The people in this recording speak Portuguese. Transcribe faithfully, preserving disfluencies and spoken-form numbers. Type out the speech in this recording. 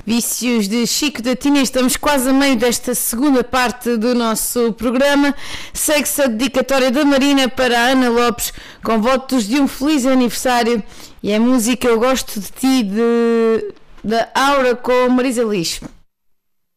Vícios de Chico da Tina. Estamos quase a meio desta segunda parte do nosso programa. Segue-se a dedicatória da Marina para a Ana Lopes, com votos de um feliz aniversário, e a música Eu Gosto de Ti, de, da Aura, com Marisa Lixo.